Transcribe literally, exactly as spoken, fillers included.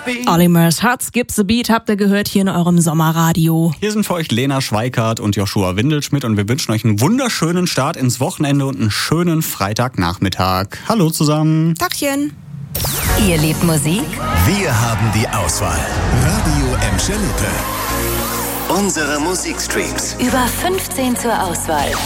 Olimers Hot Skip the Beat habt ihr gehört hier in eurem Sommerradio. Hier sind für euch Lena Schweikart und Joshua Windelschmidt und wir wünschen euch einen wunderschönen Start ins Wochenende und einen schönen Freitagnachmittag. Hallo zusammen. Tagchen. Ihr liebt Musik? Wir haben die Auswahl. Radio Emscher Lippe. Unsere Musikstreams. Über fünfzehn zur Auswahl.